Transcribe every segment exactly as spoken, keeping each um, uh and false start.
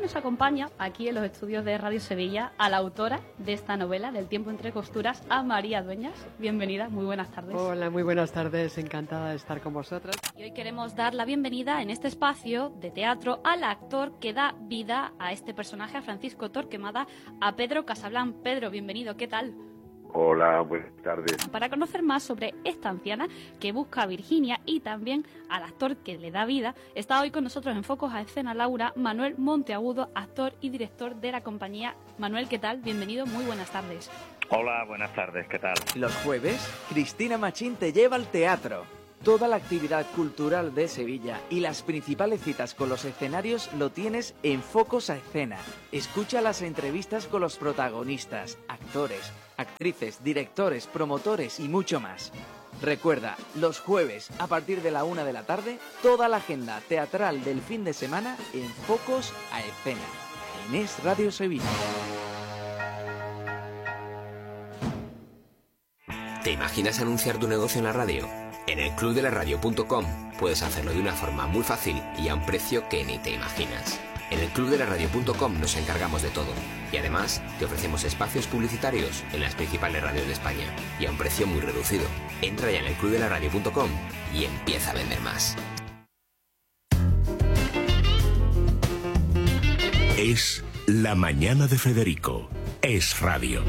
nos acompaña aquí en los estudios de Radio Sevilla a la autora de esta novela, Del tiempo entre costuras, a María Dueñas. Bienvenida, muy buenas tardes. Hola, muy buenas tardes, encantada de estar con vosotras. Y hoy queremos dar la bienvenida en este espacio de teatro al actor que da vida a este personaje, a Francisco Torquemada, a Pedro Casablanc. Pedro, bienvenido, ¿qué tal? Hola, buenas tardes. Para conocer más sobre esta anciana que busca a Virginia y también al actor que le da vida, está hoy con nosotros en Focos a Escena Laura, Manuel Monteagudo, actor y director de la compañía. Manuel, ¿qué tal? Bienvenido, muy buenas tardes. Hola, buenas tardes, ¿qué tal? Los jueves, Cristina Machín te lleva al teatro. Toda la actividad cultural de Sevilla y las principales citas con los escenarios lo tienes en Focos a Escena. Escucha las entrevistas con los protagonistas, actores, actrices, directores, promotores y mucho más. Recuerda, los jueves, a partir de la una de la tarde, toda la agenda teatral del fin de semana en Focos a Escena. En Es Radio Sevilla. ¿Te imaginas anunciar tu negocio en la radio? En el club de la radio punto com puedes hacerlo de una forma muy fácil y a un precio que ni te imaginas. En el club de la radio punto com nos encargamos de todo y además te ofrecemos espacios publicitarios en las principales radios de España y a un precio muy reducido. Entra ya en el club de la radio punto com y empieza a vender más. Es la mañana de Federico. Es radio.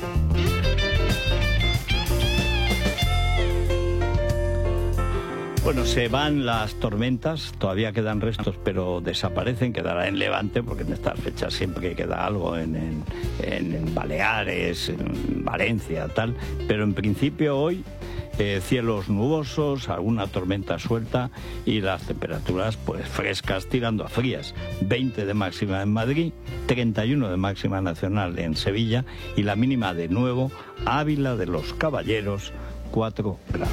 Bueno, se van las tormentas, todavía quedan restos, pero desaparecen, quedará en Levante, porque en estas fechas siempre queda algo en, en, en Baleares, en Valencia, tal, pero en principio hoy eh, cielos nubosos, alguna tormenta suelta y las temperaturas pues frescas tirando a frías, veinte de máxima en Madrid, treinta y uno de máxima nacional en Sevilla y la mínima de nuevo Ávila de los Caballeros, cuatro grados.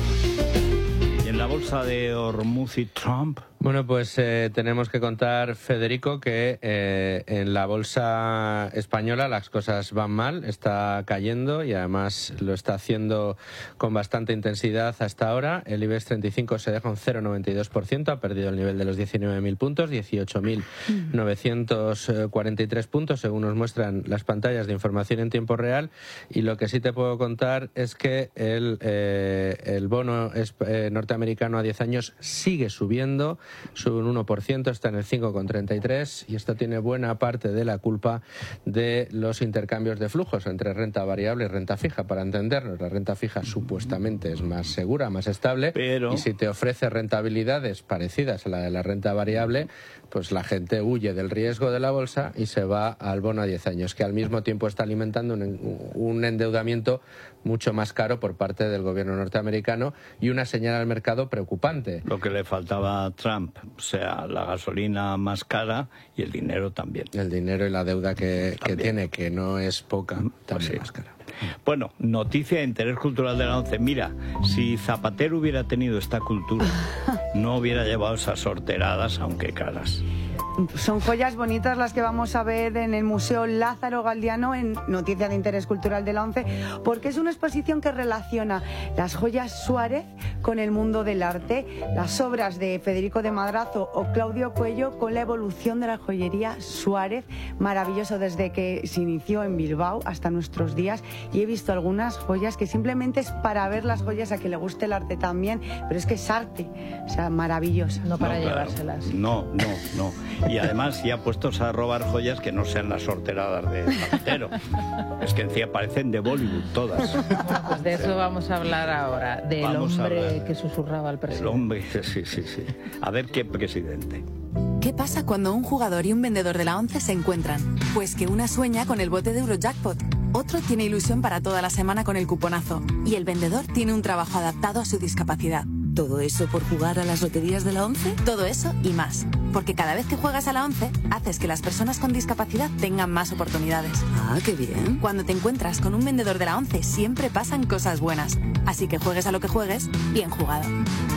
En la bolsa de Hormuz y Trump. Bueno, pues eh, tenemos que contar, Federico, que eh, en la bolsa española las cosas van mal, está cayendo y además lo está haciendo con bastante intensidad hasta ahora. El IBEX treinta y cinco se deja un cero coma noventa y dos por ciento, ha perdido el nivel de los diecinueve mil puntos, dieciocho mil novecientos cuarenta y tres puntos, según nos muestran las pantallas de información en tiempo real. Y lo que sí te puedo contar es que el, eh, el bono es, eh, norteamericano a diez años sigue subiendo. Sube un uno por ciento, está en el cinco coma treinta y tres y esto tiene buena parte de la culpa de los intercambios de flujos entre renta variable y renta fija. Para entendernos, la renta fija supuestamente es más segura, más estable, pero... y si te ofrece rentabilidades parecidas a la de la renta variable, pues la gente huye del riesgo de la bolsa y se va al bono a diez años, que al mismo tiempo está alimentando un, un endeudamiento mucho más caro por parte del gobierno norteamericano y una señal al mercado preocupante. Lo que le faltaba a Trump, o sea, la gasolina más cara y el dinero también. El dinero y la deuda que, que tiene, que no es poca, también pues sí. más cara. Bueno, noticia de interés cultural de la ONCE. Mira, si Zapatero hubiera tenido esta cultura, no hubiera llevado esas sorteradas, aunque caras. Son joyas bonitas las que vamos a ver en el Museo Lázaro Galdiano, en Noticia de Interés Cultural de la ONCE, porque es una exposición que relaciona las joyas Suárez con el mundo del arte, las obras de Federico de Madrazo o Claudio Cuello con la evolución de la joyería Suárez, maravilloso desde que se inició en Bilbao hasta nuestros días. Y he visto algunas joyas que simplemente es para ver las joyas, a que le guste el arte también, pero es que es arte, o sea, maravilloso. No para no, llevárselas. Claro. No, no, no. Y además ya puestos a robar joyas que no sean las sorteradas de Zapatero. Es que encima parecen de Bollywood todas. Pues de eso vamos a hablar ahora, del vamos hombre que susurraba al presidente. El hombre, sí, sí, sí. A ver qué presidente. ¿Qué pasa cuando un jugador y un vendedor de la ONCE se encuentran? Pues que una sueña con el bote de Eurojackpot, otro tiene ilusión para toda la semana con el cuponazo y el vendedor tiene un trabajo adaptado a su discapacidad. ¿Todo eso por jugar a las loterías de la ONCE? Todo eso y más. Porque cada vez que juegas a la ONCE, haces que las personas con discapacidad tengan más oportunidades. Ah, qué bien. Cuando te encuentras con un vendedor de la ONCE, siempre pasan cosas buenas. Así que juegues a lo que juegues, bien jugado.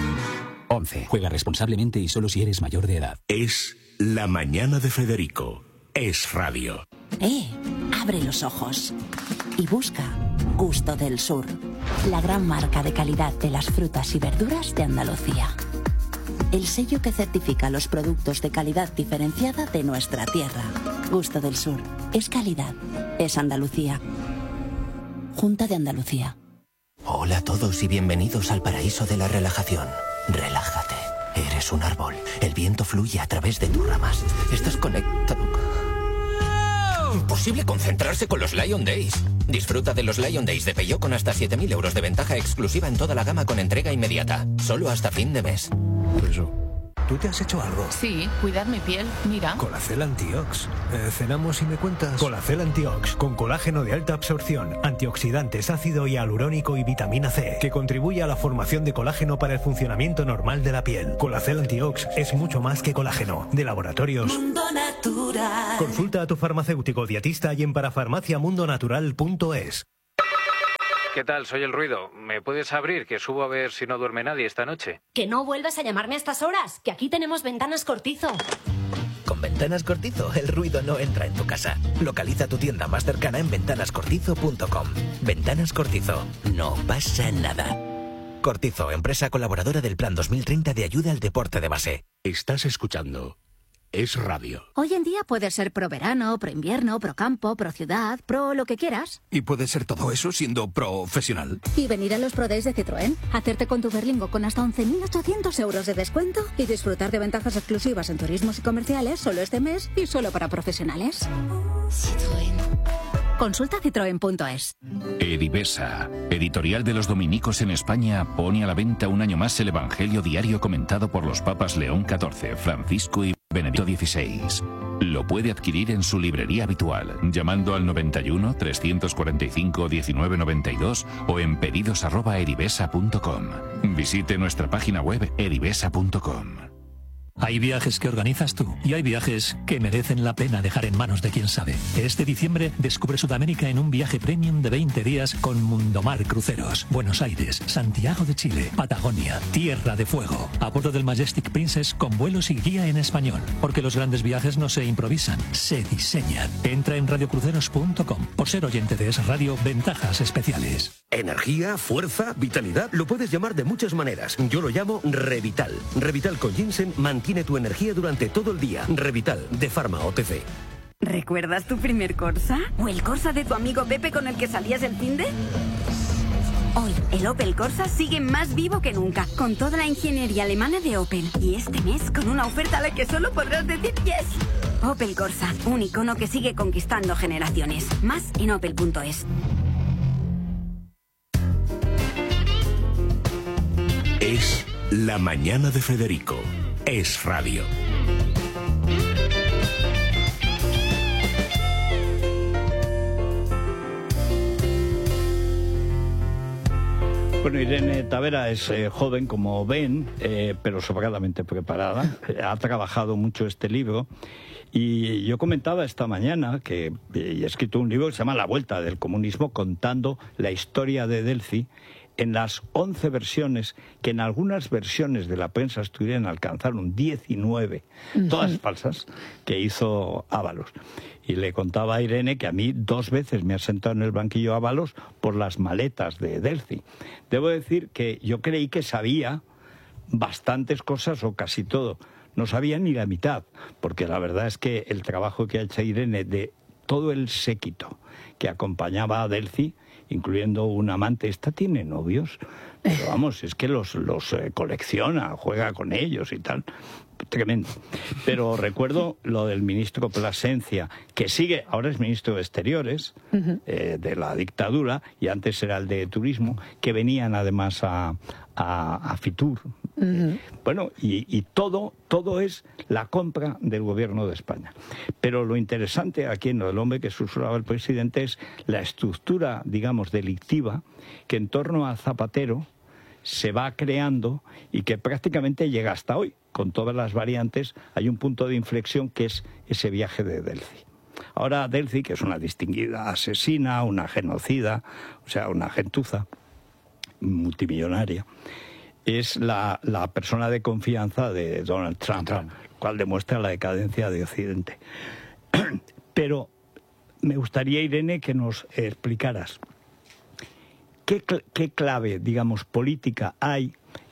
ONCE. Juega responsablemente y solo si eres mayor de edad. Es la mañana de Federico. Es radio. ¡Eh! Abre los ojos y busca Gusto del Sur, la gran marca de calidad de las frutas y verduras de Andalucía. el sello que certifica los productos de calidad diferenciada de nuestra tierra. Gusto del Sur. Es calidad. Es Andalucía. Junta de Andalucía. Hola a todos y bienvenidos al paraíso de la relajación. Relájate. Eres un árbol. El viento fluye a través de tus ramas. Estás conectado. Imposible concentrarse con los Lion Days. Disfruta de los Lion Days de Peugeot con hasta siete mil euros de ventaja exclusiva en toda la gama con entrega inmediata. Solo hasta fin de mes. Eso. ¿Tú te has hecho algo? Sí, cuidar mi piel, mira. Colacel Antiox. Eh, cenamos y me cuentas. Colacel Antiox, con colágeno de alta absorción, antioxidantes, ácido hialurónico y vitamina C, que contribuye a la formación de colágeno para el funcionamiento normal de la piel. Colacel Antiox es mucho más que colágeno. De laboratorios Mundo Natural. Consulta a tu farmacéutico dietista y en parafarmacia mundo natural punto es. ¿Qué tal? Soy el Ruido. ¿Me puedes abrir? Que subo a ver si no duerme nadie esta noche. Que no vuelvas a llamarme a estas horas, que aquí tenemos Ventanas Cortizo. Con Ventanas Cortizo, el ruido no entra en tu casa. Localiza tu tienda más cercana en ventanas cortizo punto com. Ventanas Cortizo. No pasa nada. Cortizo, empresa colaboradora del Plan dos mil treinta de ayuda al deporte de base. Estás escuchando Es Radio. Hoy en día puedes ser pro verano, pro invierno, pro campo, pro ciudad, pro lo que quieras. Y puedes ser todo eso siendo profesional. Y venir a los Pro Days de Citroën, hacerte con tu Berlingo con hasta once mil ochocientos euros de descuento y disfrutar de ventajas exclusivas en turismos y comerciales solo este mes y solo para profesionales. Citroën. Consulta citroen punto es. Edivesa, editorial de los dominicos en España, pone a la venta un año más el Evangelio diario comentado por los papas León catorce, Francisco y Benedicto dieciséis. Lo puede adquirir en su librería habitual, llamando al noventa y uno, trescientos cuarenta y cinco, diecinueve noventa y dos o en pedidos arroba edivesa punto com. Visite nuestra página web edivesa punto com. Hay viajes que organizas tú y hay viajes que merecen la pena dejar en manos de quien sabe. Este diciembre descubre Sudamérica en un viaje premium de veinte días con Mundomar Cruceros. Buenos Aires, Santiago de Chile, Patagonia, Tierra de Fuego. A bordo del Majestic Princess con vuelos y guía en español. Porque los grandes viajes no se improvisan, se diseñan. Entra en radio cruceros punto com. Por ser oyente de Es Radio, ventajas especiales. Energía, fuerza, vitalidad, lo puedes llamar de muchas maneras. Yo lo llamo Revital. Revital con ginseng mantiene tu energía durante todo el día. Revital, de Pharma O T C. ¿Recuerdas tu primer Corsa? ¿O el Corsa de tu amigo Pepe con el que salías el finde? Hoy, el Opel Corsa sigue más vivo que nunca, con toda la ingeniería alemana de Opel. Y este mes, con una oferta a la que solo podrás decir yes. Opel Corsa, un icono que sigue conquistando generaciones. Más en opel punto es. Es La Mañana de Federico. Es Radio. Bueno, Irene Tavera es eh, joven, como ven, eh, pero sobradamente preparada. Eh, ha trabajado mucho este libro. Y yo comentaba esta mañana que eh, he escrito un libro que se llama La Vuelta del Comunismo, contando la historia de Delphi en las once versiones, que en algunas versiones de la prensa asturiana alcanzaron diecinueve, uh-huh. todas falsas, que hizo Ábalos. Y le contaba a Irene que a mí dos veces me ha sentado en el banquillo Ábalos por las maletas de Delphi. Debo decir que yo creí que sabía bastantes cosas o casi todo. No sabía ni la mitad, porque la verdad es que el trabajo que ha hecho Irene de todo el séquito que acompañaba a Delphi, incluyendo un amante, esta tiene novios, pero vamos, es que los, los eh, colecciona, juega con ellos y tal, tremendo. Pero recuerdo lo del ministro Plasencia, que sigue, ahora es ministro de Exteriores, uh-huh. eh, de la dictadura, y antes era el de Turismo, que venían además a, a, a Fitur. Uh-huh. Bueno, y, y todo, todo es la compra del gobierno de España. Pero lo interesante aquí en lo del hombre que susurraba el presidente es la estructura, digamos, delictiva que en torno a Zapatero se va creando y que prácticamente llega hasta hoy. Con todas las variantes hay un punto de inflexión que es ese viaje de Delphi. Ahora Delphi, que es una distinguida asesina, una genocida, o sea, una gentuza multimillonaria, es la, la persona de confianza de Donald Trump, Trump, lo cual demuestra la decadencia de Occidente. Pero me gustaría, Irene, que nos explicaras qué, qué clave, digamos, política hay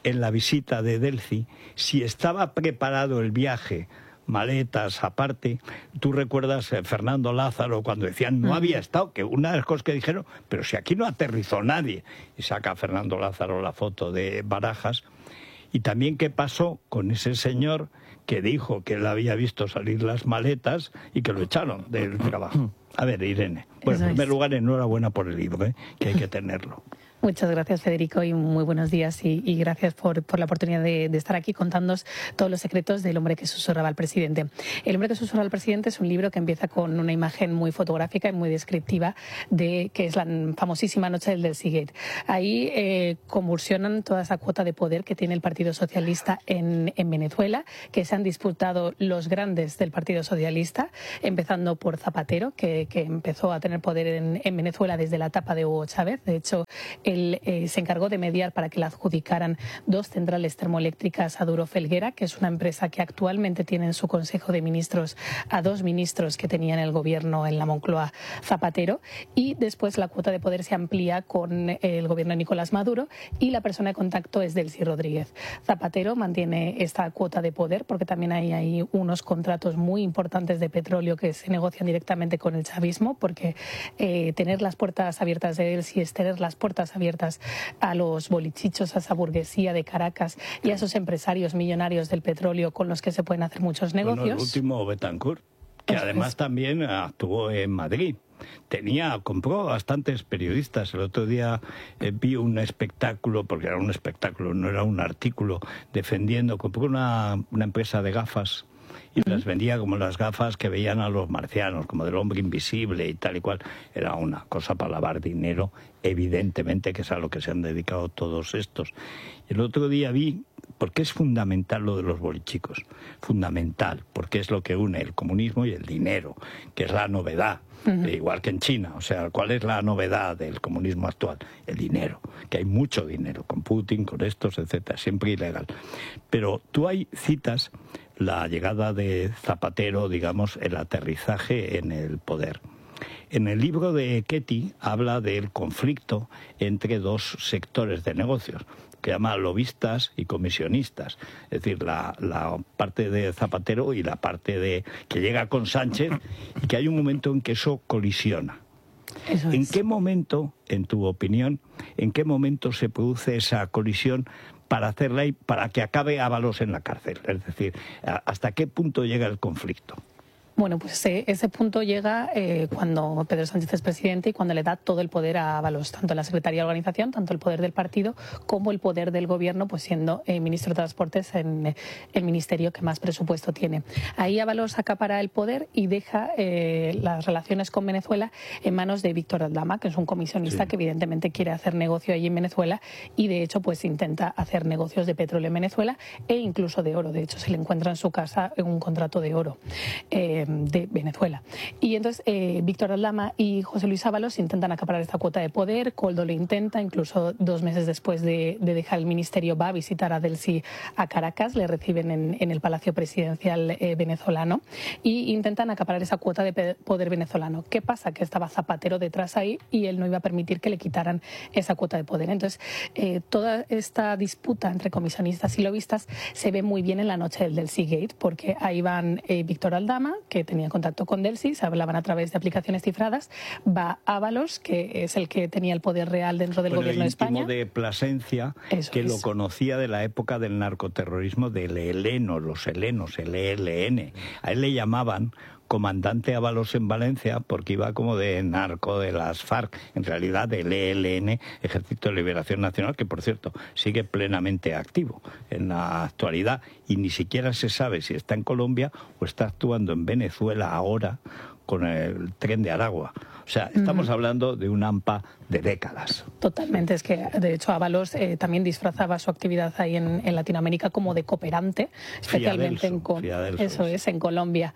en la visita de Delcy si estaba preparado el viaje, maletas aparte. Tú recuerdas eh, Fernando Lázaro cuando decían no había estado, que una de las cosas que dijeron, pero si aquí no aterrizó nadie, y saca Fernando Lázaro la foto de Barajas. Y también qué pasó con ese señor que dijo que él había visto salir las maletas y que lo echaron del trabajo. A ver, Irene, bueno, en primer lugar, enhorabuena por el libro, ¿eh? Que hay que tenerlo. Muchas gracias, Federico, y muy buenos días, y, y gracias por, por la oportunidad de, de estar aquí contándonos todos los secretos del hombre que susurraba al presidente. El hombre que susurraba al presidente es un libro que empieza con una imagen muy fotográfica y muy descriptiva de que es la famosísima noche del Delcigate. Ahí eh, convulsionan toda esa cuota de poder que tiene el Partido Socialista en, en Venezuela, que se han disputado los grandes del Partido Socialista, empezando por Zapatero, que, que empezó a tener poder en, en Venezuela desde la etapa de Hugo Chávez. De hecho, Él eh, se encargó de mediar para que le adjudicaran dos centrales termoeléctricas a Duro Felguera, que es una empresa que actualmente tiene en su Consejo de Ministros a dos ministros que tenían el gobierno en la Moncloa, Zapatero, y después la cuota de poder se amplía con el gobierno de Nicolás Maduro y la persona de contacto es Delcy Rodríguez. Zapatero mantiene esta cuota de poder porque también hay, hay unos contratos muy importantes de petróleo que se negocian directamente con el chavismo, porque eh, tener las puertas abiertas de Delcy es tener las puertas abiertas a los bolichichos, a esa burguesía de Caracas y a esos empresarios millonarios del petróleo con los que se pueden hacer muchos negocios. Bueno, el último Betancourt, que además también actuó en Madrid. Tenía, compró bastantes periodistas. El otro día eh, vi un espectáculo, porque era un espectáculo, no era un artículo, defendiendo, compró una, una empresa de gafas y uh-huh. las vendía como las gafas que veían a los marcianos, como del hombre invisible y tal y cual. Era una cosa para lavar dinero, evidentemente, que es a lo que se han dedicado todos estos. El otro día vi, porque es fundamental lo de los bolichicos, fundamental, porque es lo que une el comunismo y el dinero, que es la novedad. Uh-huh. Igual que en China, o sea, ¿cuál es la novedad del comunismo actual? El dinero, que hay mucho dinero, con Putin, con estos, etcétera, siempre ilegal. Pero tú hay citas la llegada de Zapatero, digamos, el aterrizaje en el poder. En el libro de Ketty habla del conflicto entre dos sectores de negocios, que llama lobistas y comisionistas, es decir, la, la parte de Zapatero y la parte de que llega con Sánchez, y que hay un momento en que eso colisiona. Eso ¿En es. qué momento, en tu opinión, en qué momento se produce esa colisión para hacerla y para que acabe Ábalos en la cárcel? Es decir, ¿hasta qué punto llega el conflicto? Bueno, pues eh, ese punto llega eh, cuando Pedro Sánchez es presidente y cuando le da todo el poder a Ábalos, tanto la Secretaría de Organización, tanto el poder del partido, como el poder del gobierno, pues siendo eh, ministro de Transportes en eh, el ministerio que más presupuesto tiene. Ahí Ábalos acapara el poder y deja eh, las relaciones con Venezuela en manos de Víctor Aldama, que es un comisionista sí. que evidentemente quiere hacer negocio allí en Venezuela y de hecho pues intenta hacer negocios de petróleo en Venezuela e incluso de oro. De hecho se le encuentra en su casa un contrato de oro. Eh, de Venezuela. Y entonces eh, Víctor Aldama y José Luis Ábalos intentan acaparar esta cuota de poder. Koldo lo intenta, incluso dos meses después de, de dejar el ministerio va a visitar a Delcy a Caracas, le reciben en, en el Palacio Presidencial eh, venezolano y intentan acaparar esa cuota de poder venezolano. ¿Qué pasa? Que estaba Zapatero detrás ahí y él no iba a permitir que le quitaran esa cuota de poder. Entonces eh, toda esta disputa entre comisionistas y lobistas se ve muy bien en la noche del Delcygate, porque ahí van eh, Víctor Aldama, que tenía contacto con Delcy, se hablaban a través de aplicaciones cifradas, va Ábalos, que es el que tenía el poder real dentro del bueno, gobierno de España. El de Plasencia, Eso que es. lo conocía de la época del narcoterrorismo del heleno, los helenos, el E L N. A él le llamaban comandante Ábalos en Valencia porque iba como de narco de las FARC, en realidad del E L N, Ejército de Liberación Nacional, que por cierto sigue plenamente activo en la actualidad y ni siquiera se sabe si está en Colombia o está actuando en Venezuela ahora con el tren de Aragua. O sea, estamos uh-huh. hablando de un AMPA de décadas. Totalmente, es que de hecho Ábalos eh, también disfrazaba su actividad ahí en, en Latinoamérica como de cooperante, especialmente en, Co- eso es, en Colombia.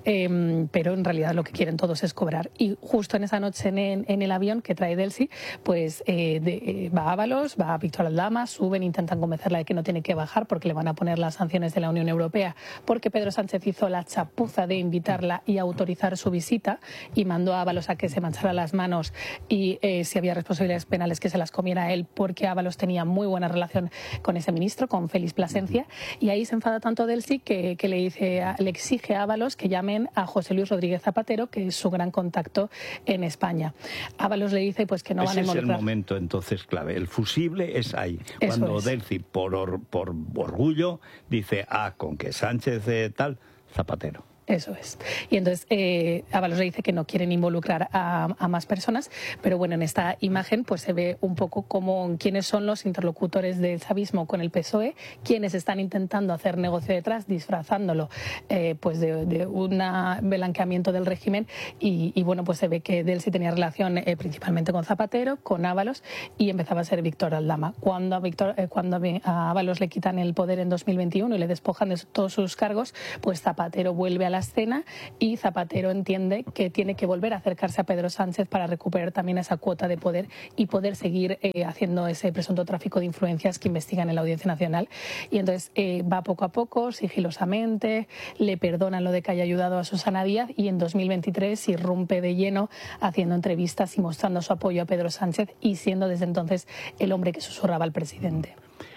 Eh, pero en realidad lo que quieren todos es cobrar. Y justo en esa noche en, en el avión que trae Delcy, pues eh, de, eh, va Ábalos, va Víctor Aldama, suben, intentan convencerla de que no tiene que bajar porque le van a poner las sanciones de la Unión Europea, porque Pedro Sánchez hizo la chapuza de invitarla y autorizar su visita y mandó a Ábalos a que se manchara las manos y eh, se había responsabilidades penales que se las comiera él, porque Ábalos tenía muy buena relación con ese ministro, con Félix Plasencia, y ahí se enfada tanto Delcy que, que le dice, le exige a Ábalos que llamen a José Luis Rodríguez Zapatero, que es su gran contacto en España. Ábalos le dice pues que no van a involucrar. Ese es el momento entonces clave. El fusible es ahí. Eso Cuando es. Delcy, por, or, por orgullo, dice, ah, con que Sánchez eh, tal, Zapatero. Eso es. Y entonces eh, Ábalos le dice que no quieren involucrar a, a más personas, pero bueno, en esta imagen pues se ve un poco cómo, quiénes son los interlocutores del chavismo con el P S O E, quienes están intentando hacer negocio detrás, disfrazándolo eh, pues de, de un blanqueamiento del régimen, y, y bueno, pues se ve que Delcy tenía relación eh, principalmente con Zapatero, con Ábalos, y empezaba a ser Víctor Aldama. Cuando a, Víctor, eh, cuando a Ábalos le quitan el poder en dos mil veintiuno y le despojan de todos sus cargos, pues Zapatero vuelve a la escena y Zapatero entiende que tiene que volver a acercarse a Pedro Sánchez para recuperar también esa cuota de poder y poder seguir eh, haciendo ese presunto tráfico de influencias que investigan en la Audiencia Nacional. Y entonces eh, va poco a poco, sigilosamente, le perdonan lo de que haya ayudado a Susana Díaz, y en dos mil veintitrés irrumpe de lleno haciendo entrevistas y mostrando su apoyo a Pedro Sánchez, y siendo desde entonces el hombre que susurraba al presidente.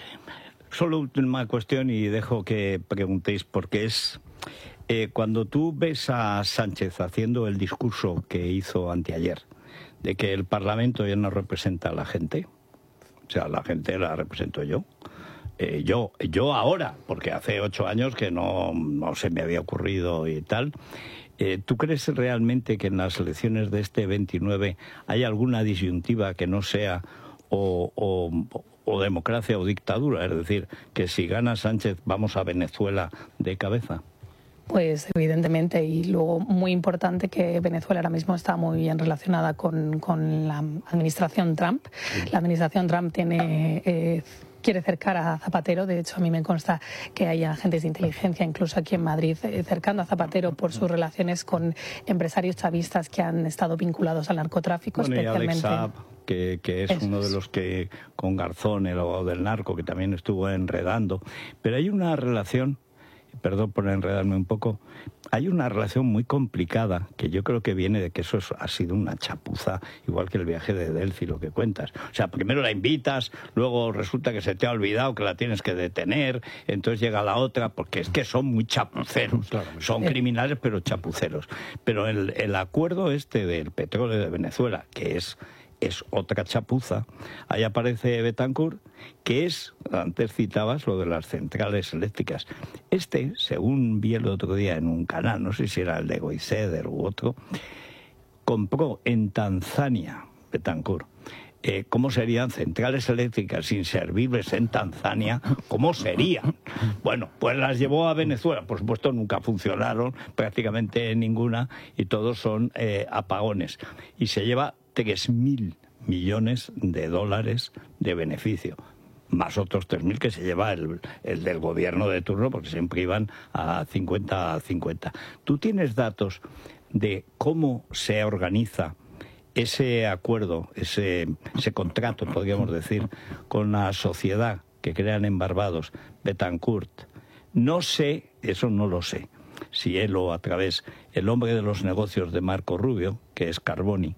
Solo última cuestión y dejo que preguntéis, porque es... Eh, cuando tú ves a Sánchez haciendo el discurso que hizo anteayer, de que el Parlamento ya no representa a la gente, o sea, la gente la represento yo, eh, yo, yo ahora, porque hace ocho años que no, no se me había ocurrido y tal, eh, ¿tú crees realmente que en las elecciones de este veintinueve hay alguna disyuntiva que no sea o... o o democracia o dictadura? Es decir, que si gana Sánchez vamos a Venezuela de cabeza. Pues evidentemente, y luego muy importante que Venezuela ahora mismo está muy bien relacionada con, con la administración Trump. La administración Trump tiene... Eh, quiere cercar a Zapatero. De hecho, a mí me consta que hay agentes de inteligencia, incluso aquí en Madrid, eh, cercando a Zapatero por sus relaciones con empresarios chavistas que han estado vinculados al narcotráfico, bueno, especialmente... Y Alex Saab, que, que es Eso uno de los que, con Garzón, el abogado del narco, que también estuvo enredando. Pero hay una relación... Perdón por enredarme un poco, hay una relación muy complicada que yo creo que viene de que eso es, ha sido una chapuza, igual que el viaje de Delcy, lo que cuentas. O sea, primero la invitas, luego resulta que se te ha olvidado que la tienes que detener, entonces llega la otra, porque es que son muy chapuceros, son criminales pero chapuceros. Pero el, el acuerdo este del petróleo de Venezuela, que es... es otra chapuza, ahí aparece Betancourt, que es, antes citabas lo de las centrales eléctricas. Este, según vi el otro día en un canal, no sé si era el de Goiceder u otro, compró en Tanzania, Betancourt, eh, ¿cómo serían centrales eléctricas inservibles en Tanzania? ¿Cómo serían? Bueno, pues las llevó a Venezuela, por supuesto nunca funcionaron, prácticamente ninguna, y todos son eh, apagones. Y se lleva tres mil millones de dólares de beneficio, más otros tres mil que se lleva el, el del gobierno de turno, porque siempre iban a cincuenta a cincuenta. ¿Tú tienes datos de cómo se organiza ese acuerdo, ese, ese contrato, podríamos decir, con la sociedad que crean en Barbados, Betancourt? No sé, eso no lo sé, si él o a través, el hombre de los negocios de Marco Rubio, que es Carboni,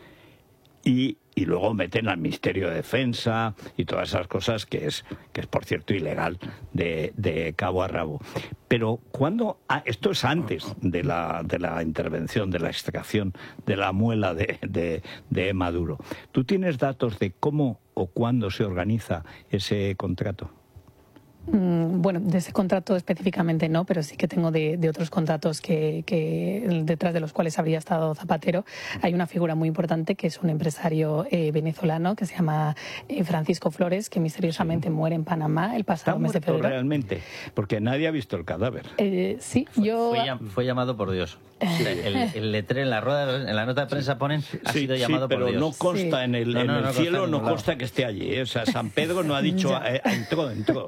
Y, y luego meten al Ministerio de Defensa y todas esas cosas que es, que es por cierto, ilegal de, de cabo a rabo. Pero cuando ah, esto es antes de la, de la intervención, de la extracción de la muela de, de, de Maduro. ¿Tú tienes datos de cómo o cuándo se organiza ese contrato? Bueno, de ese contrato específicamente no, pero sí que tengo de, de otros contratos que, que detrás de los cuales habría estado Zapatero. Hay una figura muy importante que es un empresario eh, venezolano que se llama eh, Francisco Flores, que misteriosamente sí. muere en Panamá el pasado mes de febrero. Realmente, porque nadie ha visto el cadáver. Eh, sí, fue, yo... Fue, llam, fue llamado por Dios. Sí. El, el letrero en la rueda, en la nota de prensa ponen, ha sí, sido llamado sí, por Dios. Pero no consta sí. en el, no, no, en el no cielo, no consta que esté allí. ¿eh? O sea, San Pedro no ha dicho, eh, entró, entró. O sea,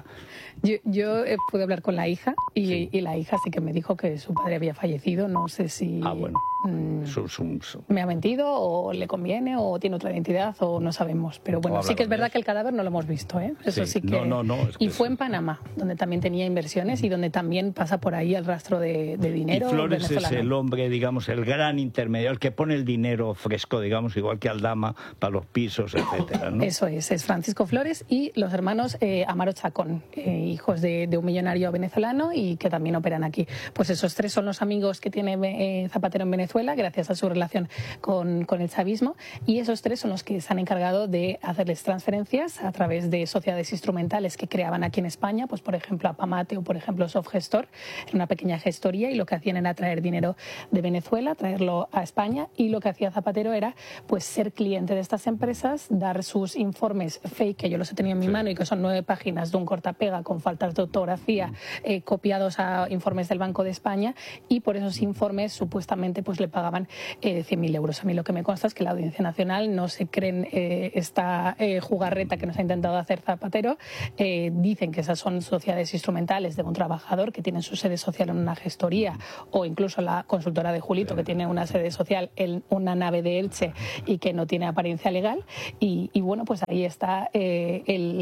Yo, yo eh, pude hablar con la hija y, sí. y la hija sí que me dijo que su padre había fallecido. No sé si ah, bueno. mmm, su, su, su. me ha mentido o le conviene o tiene otra identidad o no sabemos. Pero bueno, sí que es verdad que el cadáver no lo hemos visto. ¿eh? Eso sí, sí que... No, no, no, es que y fue en Panamá, donde también tenía inversiones y donde también pasa por ahí el rastro de, de dinero. Y Flores venezolano. es el hombre, digamos, el gran intermediario, el que pone el dinero fresco, digamos, igual que Aldama, para los pisos, etcétera, ¿no? Eso es, es Francisco Flores y los hermanos eh, Amaro Chacón, eh, hijos de, de un millonario venezolano y que también operan aquí. Pues esos tres son los amigos que tiene eh, Zapatero en Venezuela, gracias a su relación con, con el chavismo, y esos tres son los que se han encargado de hacerles transferencias a través de sociedades instrumentales que creaban aquí en España, pues por ejemplo Apamate o por ejemplo Softgestor, en una pequeña gestoría, y lo que hacían era traer dinero de Venezuela, traerlo a España, y lo que hacía Zapatero era pues ser cliente de estas empresas, dar sus informes fake, que yo los he tenido en mi sí. mano y que son nueve páginas de un cortapega con faltas de ortografía, eh, copiados a informes del Banco de España, y por esos informes supuestamente pues le pagaban eh, cien mil euros. A mí lo que me consta es que la Audiencia Nacional no se creen eh, esta eh, jugarreta que nos ha intentado hacer Zapatero. Eh, dicen que esas son sociedades instrumentales de un trabajador que tienen su sede social en una gestoría, o incluso la consultora de Julito, que tiene una sede social en una nave de Elche y que no tiene apariencia legal. Y, y bueno, pues ahí está eh, el,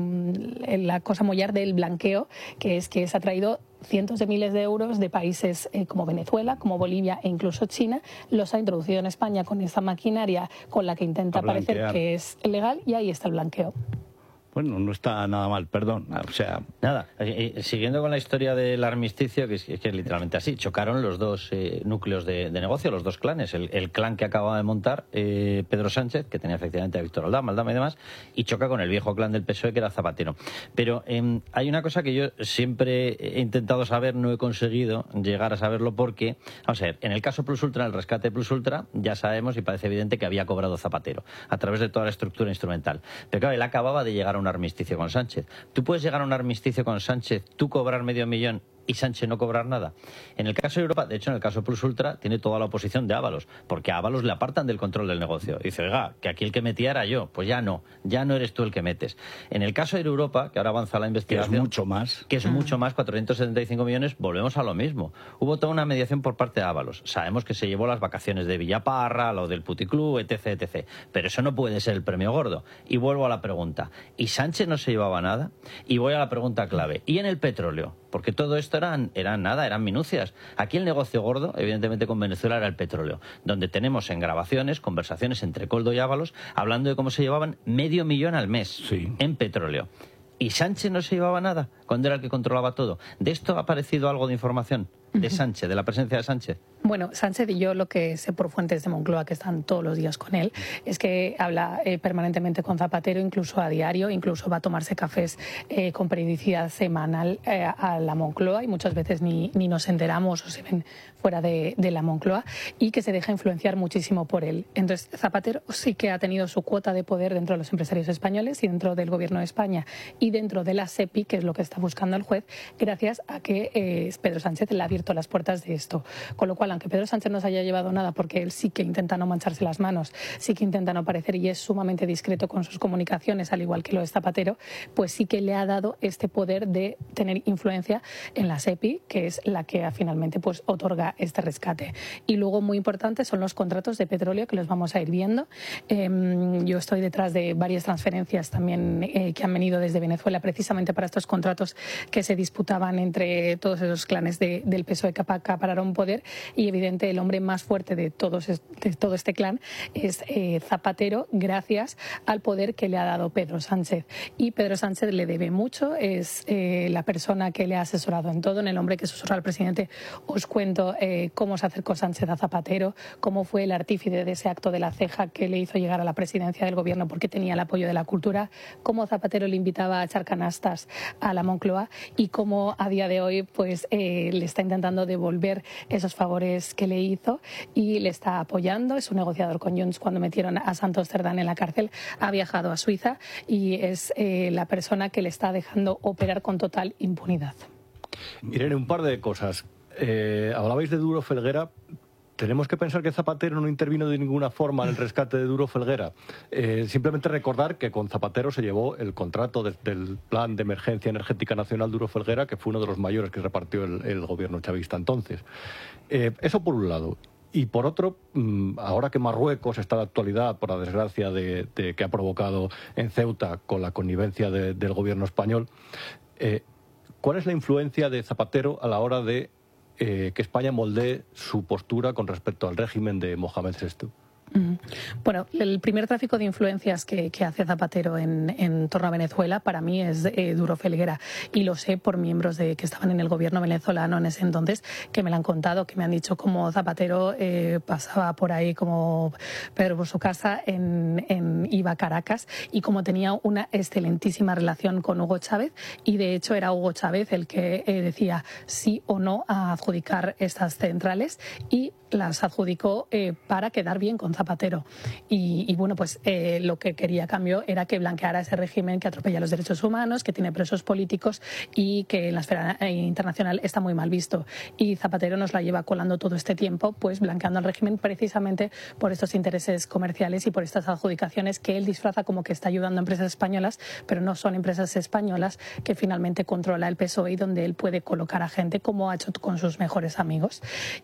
eh, la cosa mollar del blanqueo, que es que se ha traído cientos de miles de euros de países eh, como Venezuela, como Bolivia e incluso China, los ha introducido en España con esa maquinaria con la que intenta parecer que es legal, y ahí está el blanqueo. Bueno, no está nada mal, perdón. O sea, nada. Eh, siguiendo con la historia del armisticio, que es, que es literalmente así, chocaron los dos eh, núcleos de, de negocio, los dos clanes. El, el clan que acababa de montar eh, Pedro Sánchez, que tenía efectivamente a Víctor Aldama, Aldama y demás, y choca con el viejo clan del P S O E, que era Zapatero. Pero eh, hay una cosa que yo siempre he intentado saber, no he conseguido llegar a saberlo, porque, vamos a ver, en el caso Plus Ultra, el rescate Plus Ultra, ya sabemos y parece evidente que había cobrado Zapatero a través de toda la estructura instrumental. Pero claro, él acababa de llegar a un armisticio con Sánchez. Tú puedes llegar a un armisticio con Sánchez, tú cobrar medio millón y Sánchez no cobrar nada. En el caso de Europa, de hecho, en el caso Plus Ultra, tiene toda la oposición de Ábalos, porque a Ábalos le apartan del control del negocio. Dice, oiga, que aquí el que metía era yo. Pues ya no, ya no eres tú el que metes. En el caso de Europa, que ahora avanza la investigación, que es mucho más, que es mucho más, cuatrocientos setenta y cinco millones, volvemos a lo mismo. Hubo toda una mediación por parte de Ábalos. Sabemos que se llevó las vacaciones de Villaparra, lo del puticlub, etc, etcétera. Pero eso no puede ser el premio gordo. Y vuelvo a la pregunta. ¿Y Sánchez no se llevaba nada? Y voy a la pregunta clave. ¿Y en el petróleo? Porque todo esto eran, eran nada, eran minucias. Aquí el negocio gordo, evidentemente con Venezuela, era el petróleo, donde tenemos en grabaciones, conversaciones entre Coldo y Ábalos, hablando de cómo se llevaban medio millón al mes sí. en petróleo. ¿Y Sánchez no se llevaba nada cuando era el que controlaba todo? ¿De esto ha aparecido algo de información? ¿De Sánchez, de la presencia de Sánchez? Bueno, Sánchez, y yo lo que sé por fuentes de Moncloa, que están todos los días con él, es que habla eh, permanentemente con Zapatero, incluso a diario, incluso va a tomarse cafés eh, con periodicidad semanal eh, a la Moncloa, y muchas veces ni, ni nos enteramos o se ven fuera de, de la Moncloa, y que se deja influenciar muchísimo por él. Entonces, Zapatero sí que ha tenido su cuota de poder dentro de los empresarios españoles y dentro del Gobierno de España y dentro de la SEPI, que es lo que está buscando el juez, gracias a que eh, Pedro Sánchez le ha abierto las puertas de esto. Con lo cual, aunque Pedro Sánchez no se haya llevado nada, porque él sí que intenta no mancharse las manos, sí que intenta no parecer y es sumamente discreto con sus comunicaciones, al igual que lo es Zapatero, pues sí que le ha dado este poder de tener influencia en la SEPI, que es la que finalmente pues otorga este rescate. Y luego, muy importante, son los contratos de petróleo, que los vamos a ir viendo. Eh, yo estoy detrás de varias transferencias también eh, que han venido desde Venezuela, precisamente para estos contratos que se disputaban entre todos esos clanes de, del P S O E que acapararon poder, y evidente el hombre más fuerte de, todos, de todo este clan es eh, Zapatero, gracias al poder que le ha dado Pedro Sánchez. Y Pedro Sánchez le debe mucho, es eh, la persona que le ha asesorado en todo. En El hombre que susurra al presidente os cuento eh, cómo se acercó Sánchez a Zapatero, cómo fue el artífice de ese acto de la ceja que le hizo llegar a la presidencia del gobierno porque tenía el apoyo de la cultura, cómo Zapatero le invitaba a echar canastas a la Moncloa y cómo a día de hoy pues eh, le está intentando devolver esos favores que le hizo y le está apoyando. Es un negociador con Junts. Cuando metieron a Santos Cerdán en la cárcel, ha viajado a Suiza y es eh, la persona que le está dejando operar con total impunidad. Irene, un par de cosas. Eh, hablabais de Duro Felguera. tenemos que pensar que Zapatero no intervino de ninguna forma en el rescate de Duro Felguera. Eh, simplemente recordar que con Zapatero se llevó el contrato de, del Plan de Emergencia Energética Nacional Duro Felguera, que fue uno de los mayores que repartió el, el gobierno chavista entonces. Eh, eso por un lado. Y por otro, ahora que Marruecos está de actualidad, por la desgracia de, de que ha provocado en Ceuta con la connivencia de, del gobierno español, eh, ¿cuál es la influencia de Zapatero a la hora de eh, que España moldee su postura con respecto al régimen de Mohamed sexto? Bueno, el primer tráfico de influencias que, que hace Zapatero en, en torno a Venezuela para mí es eh, Duro Felguera, y lo sé por miembros de que estaban en el gobierno venezolano en ese entonces, que me lo han contado, que me han dicho cómo Zapatero eh, pasaba por ahí como Pedro por su casa, en, en, iba a Caracas, y como tenía una excelentísima relación con Hugo Chávez, y de hecho era Hugo Chávez el que eh, decía sí o no a adjudicar estas centrales, y las adjudicó eh, para quedar bien con Zapatero. Y, y bueno, pues eh, lo que quería a cambio era que blanqueara ese régimen que atropella los derechos humanos, que tiene presos políticos y que en la esfera eh, internacional está muy mal visto. Y Zapatero nos la lleva colando todo este tiempo, pues blanqueando el régimen precisamente por estos intereses comerciales y por estas adjudicaciones que él disfraza como que está ayudando a empresas españolas, pero no son empresas españolas, que finalmente controla el P S O E y donde él puede colocar a gente como ha hecho con sus mejores amigos.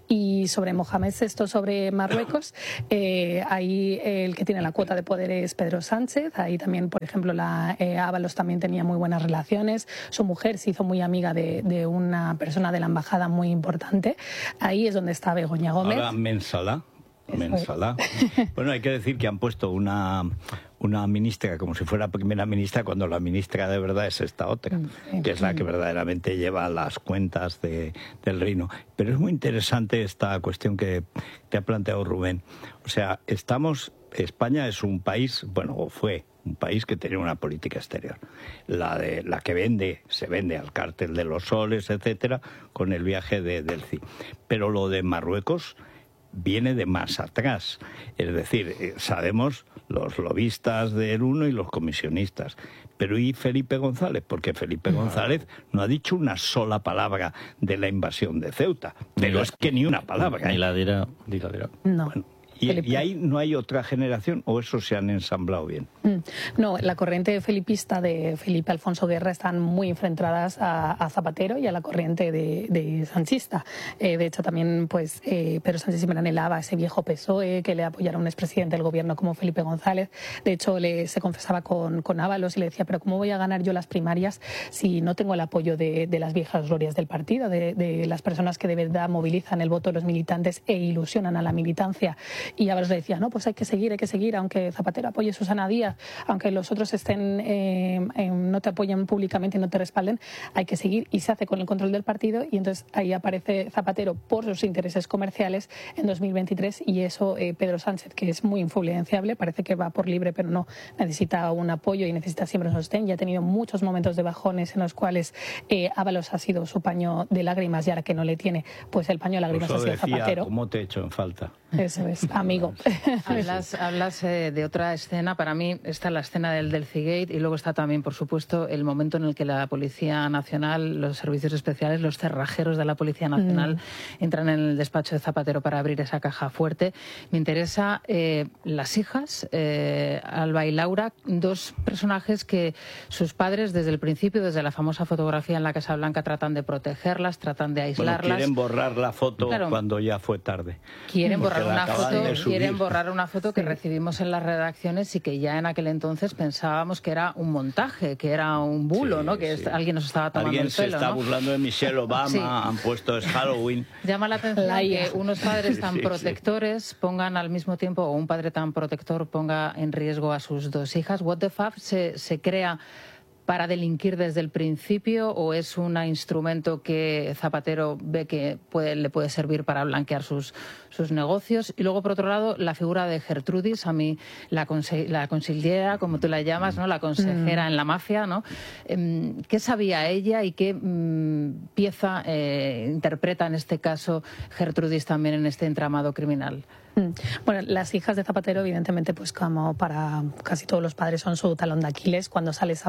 Y sobre Mohamed sexto, sobre Marruecos, eh, ahí el que tiene la cuota de poder es Pedro Sánchez. Ahí también, por ejemplo, la eh, Ábalos también tenía muy buenas relaciones. Su mujer se hizo muy amiga de, de una persona de la embajada muy importante. Ahí es donde está Begoña Gómez. Ahora Mensala. Mensala. Bueno, hay que decir que han puesto una, una ministra como si fuera primera ministra, cuando la ministra de verdad es esta otra, que es la que verdaderamente lleva las cuentas de, del reino. Pero es muy interesante esta cuestión que te ha planteado Rubén. O sea, estamos, España es un país, bueno, o fue un país que tenía una política exterior, la de la que vende, se vende al cártel de los soles, etcétera, con el viaje de Delci. Pero lo de Marruecos viene de más atrás. Es decir, sabemos los lobistas del uno y los comisionistas. Pero ¿y Felipe González? Porque Felipe González no ha dicho una sola palabra de la invasión de Ceuta. Pero es que ni una palabra. Ni la dirá. Ni la dirá. No. Bueno, y, y ahí no hay otra generación, o eso se han ensamblado bien. No, la corriente felipista de Felipe Alfonso Guerra están muy enfrentadas a, a Zapatero y a la corriente de, de sanchista. Eh, de hecho, también pues eh, Pedro Sánchez siempre anhelaba a ese viejo P S O E que le apoyara un expresidente del gobierno como Felipe González. De hecho, le, se confesaba con, con Ábalos y le decía, pero ¿cómo voy a ganar yo las primarias si no tengo el apoyo de, de las viejas glorias del partido, de, de las personas que de verdad movilizan el voto de los militantes e ilusionan a la militancia? Y Ábalos le decía, no, pues hay que seguir, hay que seguir, aunque Zapatero apoye a Susana Díaz, aunque los otros estén eh, eh, no te apoyen públicamente y no te respalden, hay que seguir, y se hace con el control del partido. Y entonces ahí aparece Zapatero por sus intereses comerciales en dos mil veintitrés, y eso eh, Pedro Sánchez, que es muy influenciable, parece que va por libre, pero no, necesita un apoyo y necesita siempre un sostén, y ha tenido muchos momentos de bajones en los cuales eh, Ábalos ha sido su paño de lágrimas, y ahora que no le tiene, pues el paño de lágrimas ha sido decía, Zapatero. ¿Cómo te echo en falta? Eso es, amigo. Hablas, hablas eh, de otra escena. Para mí está la escena del Delci Gate, y luego está también, por supuesto, el momento en el que la Policía Nacional, los servicios especiales, los cerrajeros de la Policía Nacional mm. entran en el despacho de Zapatero para abrir esa caja fuerte. Me interesa eh, las hijas, eh, Alba y Laura, dos personajes que sus padres desde el principio, desde la famosa fotografía en la Casa Blanca, tratan de protegerlas, tratan de aislarlas. Bueno, quieren borrar la foto claro. cuando ya fue tarde. Quieren borrar una foto, quieren borrar una foto que recibimos en las redacciones y que ya en aquel entonces pensábamos que era un montaje, que era un bulo, sí, ¿no? Que sí. alguien nos estaba tomando alguien el pelo, se está ¿no? burlando de Michelle Obama, sí. han puesto es Halloween. Llama la atención que unos padres tan sí, protectores sí. pongan al mismo tiempo, o un padre tan protector ponga en riesgo a sus dos hijas. What the fuck se, se crea para delinquir desde el principio, o es un instrumento que Zapatero ve que puede, le puede servir para blanquear sus, sus negocios? Y luego, por otro lado, la figura de Gertrudis, a mí la, conse la consiliera, como tú la llamas, ¿no? La consejera mm. en la mafia, ¿no? ¿Qué sabía ella y qué mm, pieza eh, interpreta en este caso Gertrudis también en este entramado criminal? Bueno, las hijas de Zapatero, evidentemente, pues como para casi todos los padres, son su talón de Aquiles. Cuando sale esa foto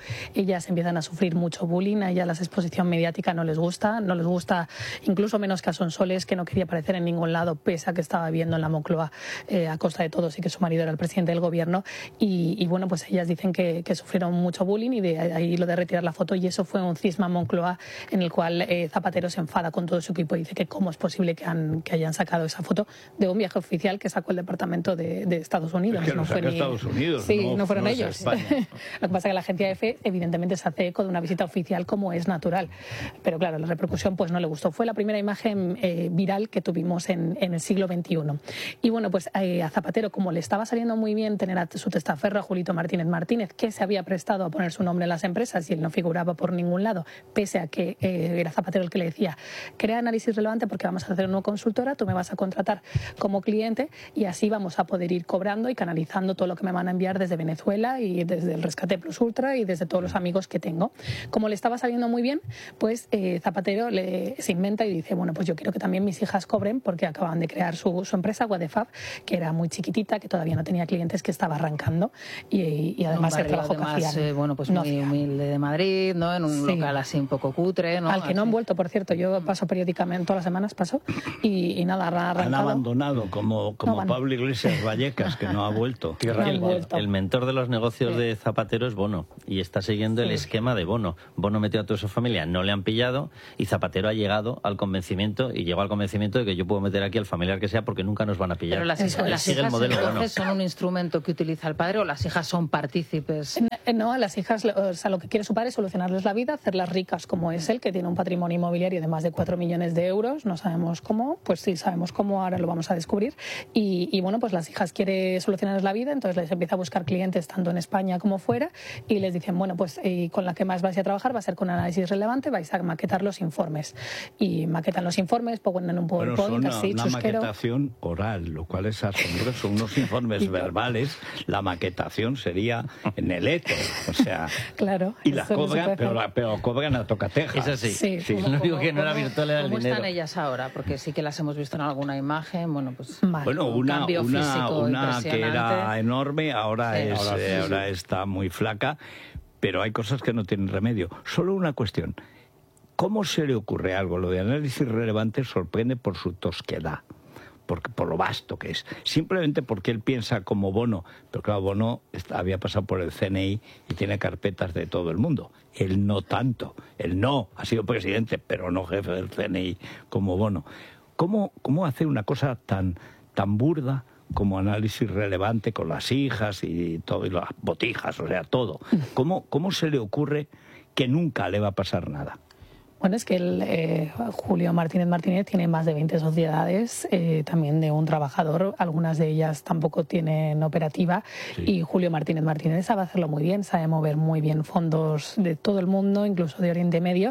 ellas empiezan a sufrir mucho bullying, a ellas la exposición mediática no les gusta, no les gusta incluso menos que a Sonsoles, que no quería aparecer en ningún lado, pese a que estaba viviendo en la Moncloa eh, a costa de todos y que su marido era el presidente del gobierno. Y, y bueno, pues ellas dicen que, que sufrieron mucho bullying y de ahí lo de retirar la foto, y eso fue un cisma en Moncloa en el cual eh, Zapatero se enfada con todo su equipo y dice que cómo es posible que, han, que hayan sacado esa foto de un viaje oficial que sacó el Departamento de, de Estados Unidos. Es que no lo fue saca ni... Estados Unidos, sí, no, no fueron no ellos. España. Lo que pasa es que la agencia EFE evidentemente se hace eco de una visita oficial como es natural, pero claro, la repercusión pues no le gustó. Fue la primera imagen eh, viral que tuvimos en, en el siglo veintiuno. Y bueno, pues eh, a Zapatero, como le estaba saliendo muy bien tener a su testaferro, a Julito Martínez Martínez, que se había prestado a poner su nombre en las empresas y él no figuraba por ningún lado, pese a que eh, era Zapatero el que le decía, crea análisis relevante porque vamos a hacer una consultora, tú me vas a contratar como cliente y así vamos a poder ir cobrando y canalizando todo lo que me van a enviar desde Venezuela y desde el Rescate Plus Ultra y desde todos los amigos que tengo. Como le estaba saliendo muy bien, pues eh, Zapatero le, se inventa y dice, bueno, pues yo quiero que también mis hijas cobren porque acaban de crear su, su empresa, What the Fab, que era muy chiquitita, que todavía no tenía clientes, que estaba arrancando y, y además un el trabajo además, que hacían. Eh, bueno, pues no muy hacía. humilde de Madrid, ¿no? En un Sí. local así un poco cutre, ¿no? Al que no han vuelto, por cierto. Yo paso periódicamente, todas las semanas paso, y, y nada, ha arrancado. Han abandonado, como, como No van. Pablo Iglesias Vallecas, que no ha vuelto. El, el, el mentor de los negocios Sí. de Zapatero es Bono, y está siguiendo el Sí. esquema de Bono. Bono metió a toda su familia, no le han pillado, y Zapatero ha llegado al convencimiento, y llegó al convencimiento de que yo puedo meter aquí al familiar que sea porque nunca nos van a pillar. Pero las, Él hijas, las sigue el hijas modelo Bono. entonces son un instrumento que utiliza el padre, o las hijas son partícipes. No, a las hijas, o sea, lo que quiere su padre es solucionarles la vida, hacerlas ricas como es él, que tiene un patrimonio inmobiliario de más de cuatro millones de euros. No sabemos cómo, pues sí sabemos cómo, ahora lo vamos a descubrir. Y, y bueno, pues las hijas quiere solucionarles la vida, entonces les empieza a buscar clientes tanto en España como fuera y les dicen, bueno, pues eh, con la que más vais a trabajar va a ser con análisis relevante, vais a maquetar los informes. Y maquetan los informes, ponen en un Bueno, PowerPoint, son una, así, una chusquero. maquetación oral, lo cual es asombroso. Unos informes verbales, la maquetación sería en el éter, o sea... Claro. Y la eso no se cobran, puede pero, hacer. la, pero cobran a tocateja. Es así. Sí. Sí. ¿Cómo- Lo único cómo- que no era cómo- virtual era el ¿Cómo dinero. están ellas ahora? Porque sí que las hemos visto en alguna imagen, bueno, pues Bueno, un una, cambio una, físico una que era impresionante. enorme, ahora, Sí. es, Ahora eh, sí, ahora sí. está muy flaca, pero hay cosas que no tienen remedio. Solo una cuestión. ¿Cómo se le ocurre algo? Lo de análisis relevante sorprende por su tosquedad, porque, por lo vasto que es. Simplemente porque él piensa como Bono, pero claro, Bono está- había pasado por el C N I y tiene carpetas de todo el mundo. Él no tanto. Él no, ha sido presidente, pero no jefe del C N I como Bono. ¿Cómo, cómo hacer una cosa tan, tan burda como análisis relevante con las hijas y todo, y las botijas, o sea, todo? ¿Cómo, cómo se le ocurre que nunca le va a pasar nada? Bueno, es que el, eh, Julio Martínez Martínez tiene más de veinte sociedades, eh, también de un trabajador, algunas de ellas tampoco tienen operativa, Sí. y Julio Martínez Martínez sabe hacerlo muy bien, sabe mover muy bien fondos de todo el mundo, incluso de Oriente Medio,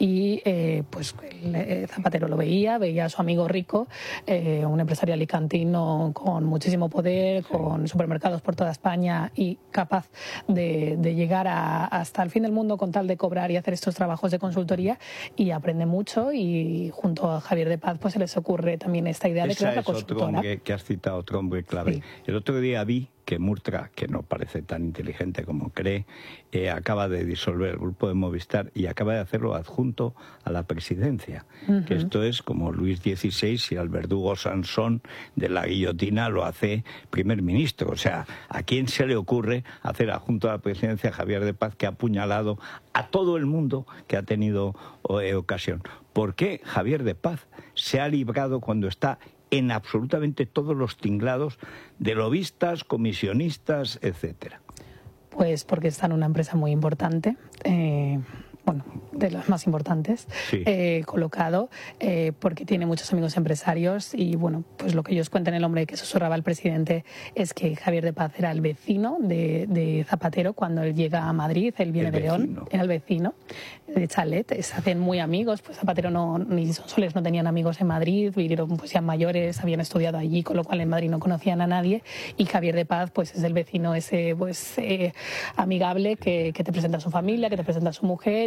y eh, pues el, eh, Zapatero lo veía, veía a su amigo rico, eh, un empresario alicantino con muchísimo poder, con supermercados por toda España y capaz de, de llegar a, hasta el fin del mundo con tal de cobrar y hacer estos trabajos de consultoría, y aprende mucho, y junto a Javier de Paz pues se les ocurre también esta idea de Esa crear la es otro consultora. hombre que has citado, otro hombre clave. Sí. El otro día vi que Murtra, que no parece tan inteligente como cree, eh, acaba de disolver el grupo de Movistar y acaba de hacerlo adjunto a la presidencia. Ujú. Que esto es como Luis dieciséis y al verdugo Sansón de la guillotina lo hace primer ministro. O sea, ¿a quién se le ocurre hacer adjunto a la presidencia a Javier de Paz, que ha apuñalado a todo el mundo que ha tenido eh, ocasión? ¿Por qué Javier de Paz se ha librado cuando está en absolutamente todos los tinglados de lobistas, comisionistas, etcétera? Pues porque está en una empresa muy importante, eh, bueno, de las más importantes, Sí. eh, colocado, eh, porque tiene muchos amigos empresarios, y bueno, pues lo que ellos cuentan, el hombre que susurraba al presidente, es que Javier de Paz era el vecino de, de Zapatero cuando él llega a Madrid, él viene El de León, vecino. era el vecino de Chalet, se hacen muy amigos, pues Zapatero no, ni Sonsoles no tenían amigos en Madrid, vinieron pues ya mayores, habían estudiado allí, con lo cual en Madrid no conocían a nadie, y Javier de Paz pues es el vecino ese pues eh, amigable que, que te presenta a su familia, que te presenta a su mujer,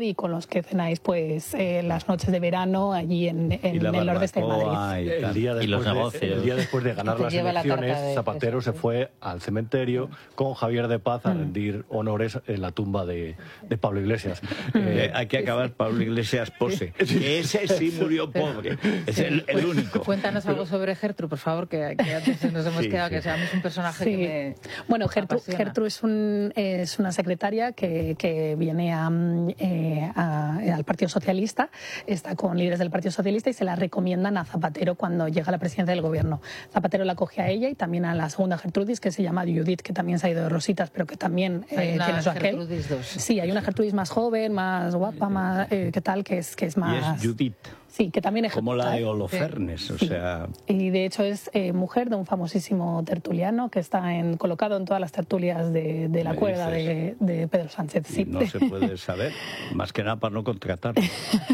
Santander y con los que cenáis pues eh, las noches de verano allí en, en el nordeste de Madrid. Y, el día y los de, negocios. El día después de ganar las elecciones, de Zapatero se fue al cementerio con Javier de Paz a rendir honores en la tumba de, de Pablo Iglesias. Eh, hay que acabar Pablo Iglesias pose, que ese sí murió pobre, es Sí. el, el único. Cuéntanos algo sobre Gertrude, por favor, que, que antes nos hemos Sí, quedado, sí. que sea, a mí es un personaje Sí. que me Bueno, Gertrude, apasiona. Gertrude es, un, es una secretaria que, que viene a, eh, a- al Partido Socialista, está con líderes del Partido Socialista y se la recomiendan a Zapatero cuando llega a la presidencia del gobierno. Zapatero la coge a ella y también a la segunda Gertrudis, que se llama Judith, que también se ha ido de rositas, pero que también Hay eh, una tiene su aquel. Gertrudis dos. Sí, hay una Gertrudis más joven, más guapa, más eh, ¿qué tal? Que es, que es Y más... es Judith, Sí, que también es como la de ejecuta, ¿eh? Holofernes, o Sí. sea... Y de hecho es eh, mujer de un famosísimo tertuliano que está en, colocado en todas las tertulias de, de la Me cuerda de, de Pedro Sánchez. Sí. No se puede saber, más que nada para no contratarlo,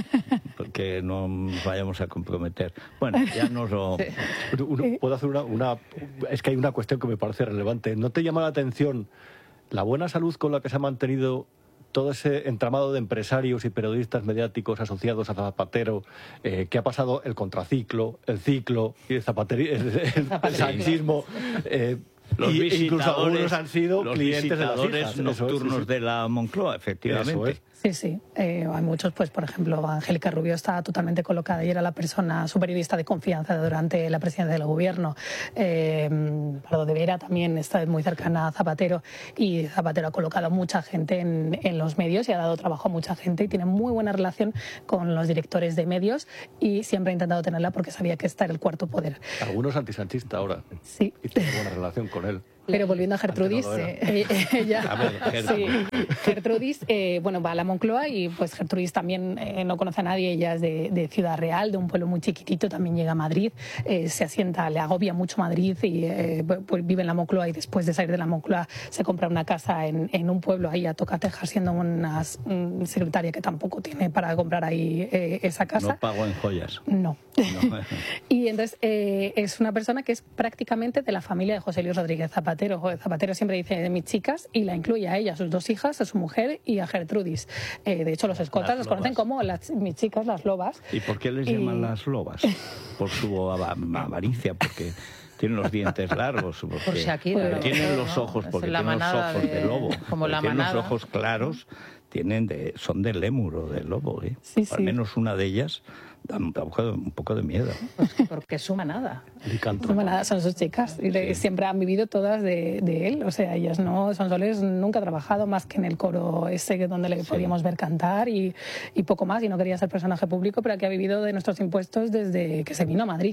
porque no nos vayamos a comprometer. Bueno, ya nos lo... Uno- Puedo hacer una, una... Es que hay una cuestión que me parece relevante. ¿No te llama la atención la buena salud con la que se ha mantenido todo ese entramado de empresarios y periodistas mediáticos asociados a Zapatero, eh, que ha pasado el contraciclo, el ciclo y el, zapateri- el, el- el sanchismo? eh, Los y- incluso visitadores- algunos han sido los clientes de las visitadores hijas. Eso es, nocturnos sí, sí. de la Moncloa, efectivamente. Eso es. Sí, sí. Eh, hay muchos, pues por ejemplo, Angélica Rubio está totalmente colocada y era la persona, su periodista de confianza durante la presidencia del gobierno. Eh, Pardo de Vera también está muy cercana a Zapatero y Zapatero ha colocado a mucha gente en, en los medios y ha dado trabajo a mucha gente y tiene muy buena relación con los directores de medios y siempre ha intentado tenerla porque sabía que está en el cuarto poder. Algunos antisanchista ahora. Sí. Y tiene buena relación con él. Pero volviendo a Gertrudis, Antes no lo eh, eh, ella, A ver, sí, Gertrudis. Gertrudis, eh, bueno, va a la Moncloa y pues Gertrudis también eh, no conoce a nadie, ella es de, de Ciudad Real, de un pueblo muy chiquitito, también llega a Madrid, eh, se asienta, le agobia mucho Madrid y eh, pues vive en la Moncloa y después de salir de la Moncloa se compra una casa en, en un pueblo ahí a Tocatejas, siendo una mm, secretaria que tampoco tiene para comprar ahí eh, esa casa. No pago en joyas. No. No. Y entonces eh, es una persona que es prácticamente de la familia de José Luis Rodríguez Zapatero. Zapatero siempre dice de mis chicas y la incluye a ella, a sus dos hijas, a su mujer y a Gertrudis. Eh, de hecho, los escotas Las los conocen lobas. como las, mis chicas, las lobas. ¿Y por qué les Y- llaman las lobas? Por su ava- avaricia, porque tienen los dientes largos, porque Por Shakira, ¿no? tienen los ¿no? ojos, Es porque la tienen los manada ojos de, de- lobo, como porque la tienen manada. los ojos claros, tienen de, son de lémur o de lobo, ¿eh? Sí, Al sí. menos una de ellas da un poco de, un poco de miedo. Porque es su manada. Como nada, son sus chicas. Y de- siempre han vivido todas de, de él. O sea, ellas no, Sonsoles nunca ha trabajado más que en el coro ese que donde le podíamos ver cantar y, y poco más. Y no quería ser personaje público, pero que ha vivido de nuestros impuestos desde que se vino a Madrid.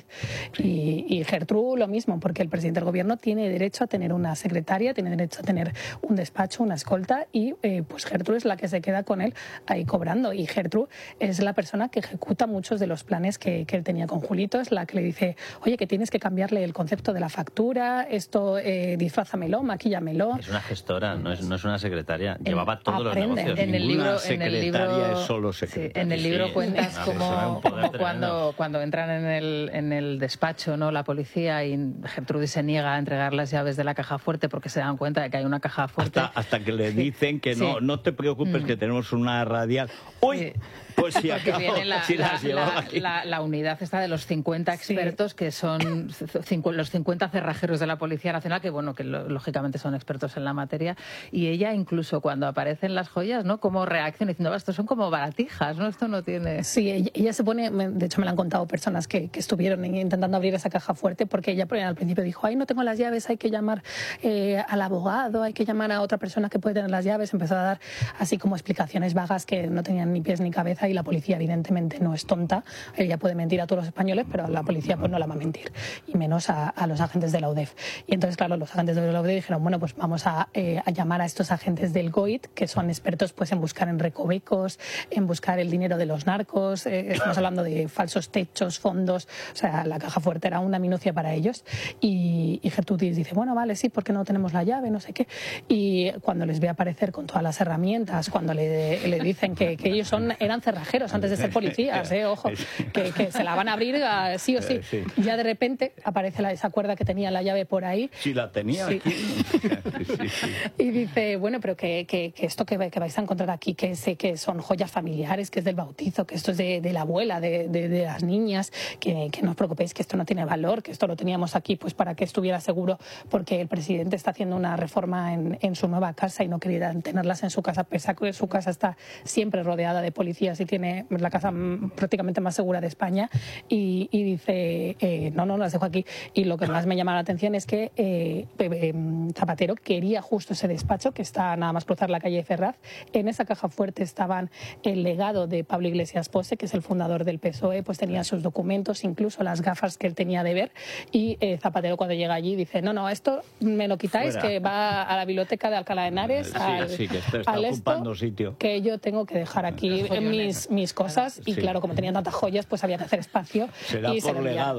Y, y Gertrude lo mismo, porque el presidente del gobierno tiene derecho a tener una secretaria, tiene derecho a tener un despacho, una escolta. Y eh, pues Gertrude es la que se queda con él ahí cobrando. Y Gertrude es la persona que ejecuta muchos de los planes que, que él tenía con Julito. Es la que le dice, oye, que tienes que cambiarle el concepto de la factura, esto eh, disfrázamelo, maquíllamelo. Es una gestora, no es, no es una secretaria. Llevaba todos los aprende. negocios. En el Ninguna libro, en el secretaria libro, es solo sí, secretaria. en el Sí, libro es cuentas una persona de como, un poder como tremendo. cuando, cuando entran en el, en el despacho, ¿no? La policía y Gertrudis se niega a entregar las llaves de la caja fuerte porque se dan cuenta de que hay una caja fuerte. Hasta, hasta que le dicen que no, Sí. no te preocupes, Mm. que tenemos una radial. ¡Uy! Pues si Porque acabo, viene la, si la- las llevaba la- aquí. la- la unidad esta de los cincuenta expertos, que son cincu- los cincuenta cerrajeros de la Policía Nacional, que bueno, que lo- lógicamente son expertos en la materia, y ella incluso cuando aparecen las joyas, ¿no? Como reacciona diciendo, "Va, estos son como baratijas, ¿no? Esto no tiene..." Sí, ella, ella se pone, me- de hecho me lo han contado personas que, que estuvieron intentando abrir esa caja fuerte porque ella al principio dijo, ay, no tengo las llaves, hay que llamar eh, al abogado, hay que llamar a otra persona que puede tener las llaves. Empezó a dar así como explicaciones vagas que no tenían ni pies ni cabeza y la policía evidentemente no es tonta. Ella puede mentir a todos los españoles, pero a la policía pues no la va a mentir, y menos a, a los agentes de la U D E F. Y entonces, claro, los agentes de la U D E F dijeron, bueno, pues vamos a, eh, a llamar a estos agentes del G O I T, que son expertos pues en buscar en recovecos, en buscar el dinero de los narcos, eh, estamos hablando de falsos techos, fondos, o sea, la caja fuerte era una minucia para ellos. Y, y Gertrudis dice, bueno, vale, sí, porque no tenemos la llave, no sé qué. Y cuando les ve aparecer con todas las herramientas, cuando le, le dicen que, que ellos son, eran cerrajeros antes de ser policías, ¿eh? Ojo, dijo que, que se la van a abrir uh, sí o sí. Sí. Ya de repente aparece la, esa cuerda que tenía la llave por ahí. Sí, la tenía Sí. aquí. Sí, sí. Y dice, bueno, pero que, que, que esto que, que vais a encontrar aquí, que sé que son joyas familiares, que es del bautizo, que esto es de, de la abuela, de, de, de las niñas, que, que no os preocupéis, que esto no tiene valor, que esto lo teníamos aquí pues para que estuviera seguro, porque el presidente está haciendo una reforma en, en su nueva casa y no quería tenerlas en su casa, pese a que su casa está siempre rodeada de policías y tiene la casa prácticamente más segura de España. Y, y dice, eh, no, no, las dejo aquí. Y lo que más me llama la atención es que eh, eh, Zapatero quería justo ese despacho, que está nada más cruzar la calle Ferraz. En esa caja fuerte estaban el legado de Pablo Iglesias Pose, que es el fundador del P S O E, pues tenía sus documentos, incluso las gafas que él tenía de ver. Y eh, Zapatero, cuando llega allí, dice, no, no, esto me lo quitáis, Fuera. que va a la biblioteca de Alcalá de Henares, Sí, al, sí, que esto está al ocupando esto, sitio. que yo tengo que dejar aquí mis, mis cosas. Y Sí. claro, como tenían tantas joyas, pues había que hacer espacio. Será y se por vendían. legado.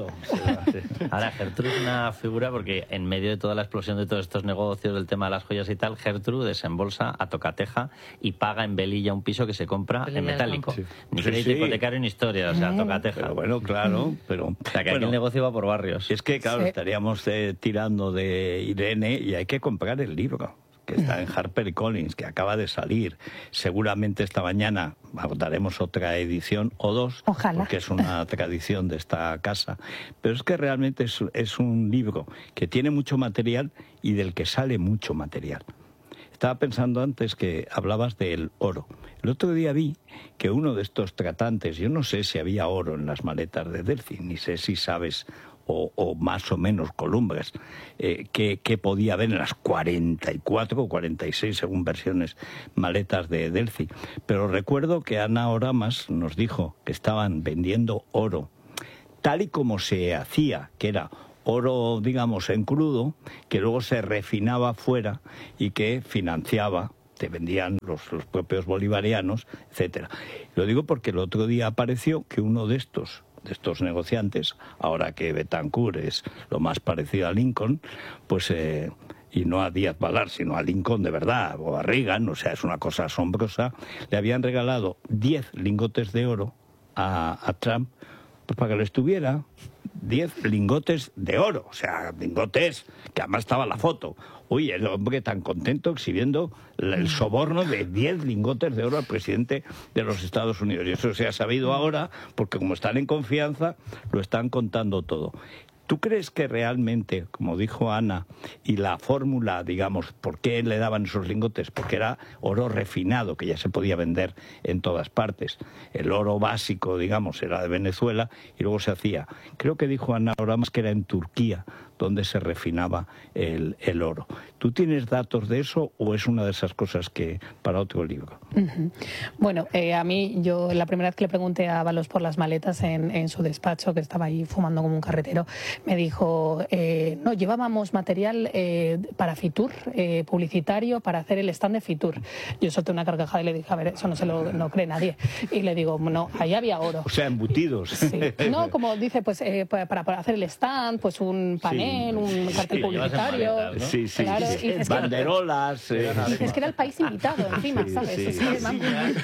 Ahora, Gertrude es una figura porque en medio de toda la explosión de todos estos negocios, del tema de las joyas y tal, Gertrude desembolsa a tocateja y paga en Velilla un piso que se compra Velilla en del metálico. Sí. Ni Sí, crédito sí. hipotecario ni historia, o sea, tocateja. Pero bueno, claro, pero... O sea, que aquí bueno, el negocio va por barrios. es que, claro, Sí. estaríamos eh, tirando de Irene y hay que comprar el libro, que está en HarperCollins, que acaba de salir. Seguramente esta mañana daremos otra edición o dos, Ojalá. porque es una tradición de esta casa. Pero es que realmente es, es un libro que tiene mucho material y del que sale mucho material. Estaba pensando antes que hablabas del oro. El otro día vi que uno de estos tratantes, yo no sé si había oro en las maletas de Delphi, ni sé si sabes, o, o más o menos columbres, eh, que, que podía haber en las cuarenta y cuatro o cuarenta y seis, según versiones, maletas de Delphi. Pero recuerdo que Ana Oramas nos dijo que estaban vendiendo oro, tal y como se hacía, que era oro, digamos, en crudo, que luego se refinaba fuera y que financiaba, te vendían los, los propios bolivarianos, etcétera. Lo digo porque el otro día apareció que uno de estos, de estos negociantes, ahora que Betancourt es lo más parecido a Lincoln, pues... Eh, y no a Díaz Balart, sino a Lincoln de verdad, o a Reagan, o sea, es una cosa asombrosa, le habían regalado diez lingotes de oro a, a Trump, pues para que lo estuviera, diez lingotes de oro, o sea, lingotes, que además estaba la foto. Uy, el hombre tan contento exhibiendo el soborno de diez lingotes de oro al presidente de los Estados Unidos. Y eso se ha sabido ahora, porque como están en confianza, lo están contando todo. ¿Tú crees que realmente, como dijo Ana, y la fórmula, digamos, por qué le daban esos lingotes? Porque era oro refinado, que ya se podía vender en todas partes. El oro básico, digamos, era de Venezuela y luego se hacía. Creo que dijo Ana Oramas que era en Turquía donde se refinaba el, el oro. ¿Tú tienes datos de eso o es una de esas cosas que para otro libro? Uh-huh. Bueno, eh, a mí, yo la primera vez que le pregunté a Ábalos por las maletas en, en su despacho, que estaba ahí fumando como un carretero, me dijo, eh, no, llevábamos material eh, para Fitur, eh, publicitario, para hacer el stand de Fitur. Yo solté una carcajada y le dije, a ver, eso no se lo no cree nadie. Y le digo, no, ahí había oro. O sea, embutidos. Sí. No, como dice, pues eh, para, para hacer el stand, pues un panel, sí, un cartel sí, publicitario. Maletas, ¿no? Sí, sí, claro, sí. Y Banderolas. Que, eh, y dices que era el país invitado encima, sí, ¿sabes? Sí, es que, sí,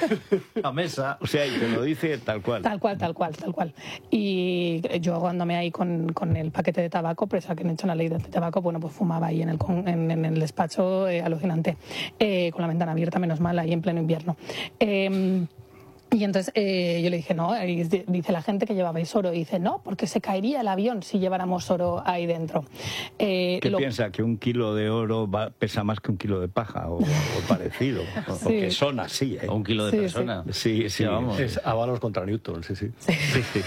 la mesa. O sea, y te lo dice tal cual. Tal cual, tal cual, tal cual. Y yo aguándome ahí con, con el paquete de tabaco, presa que han hecho la ley de tabaco, bueno, pues fumaba ahí en el, en, en el despacho, eh, alucinante, eh, con la ventana abierta, menos mal, ahí en pleno invierno. Eh, Y entonces eh, yo le dije, no, y dice la gente que llevabais oro. Y dice, no, porque se caería el avión si lleváramos oro ahí dentro. Eh, ¿Qué lo... piensa? ¿Que un kilo de oro va, pesa más que un kilo de paja? O, o parecido. O, sí. Porque son así, ¿eh? O un kilo de sí, persona. Sí, sí, sí, sí vamos. Es Ábalos contra Newton, sí, sí. sí. sí, sí.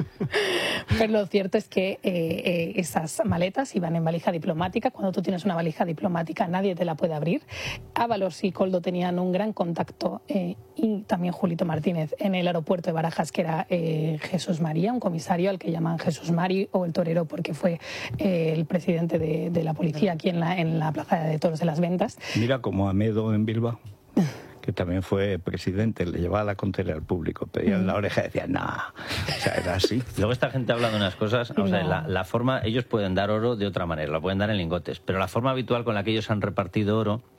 Pero lo cierto es que eh, eh, esas maletas iban en valija diplomática. Cuando tú tienes una valija diplomática, nadie te la puede abrir. Ábalos y Koldo tenían un gran contacto, eh, y también Julito Martínez, en el aeropuerto de Barajas, que era eh, Jesús María, un comisario al que llaman Jesús Mari o el torero, porque fue eh, el presidente de, de la policía aquí en la, en la Plaza de Toros de las Ventas. Mira como Amedo en Bilbao, que también fue presidente, le llevaba la contera al público, pedía en la oreja y decía, no, nah. O sea, era así. Luego esta gente habla de unas cosas, o sea, no. la, la forma, ellos pueden dar oro de otra manera, lo pueden dar en lingotes, pero la forma habitual con la que ellos han repartido oro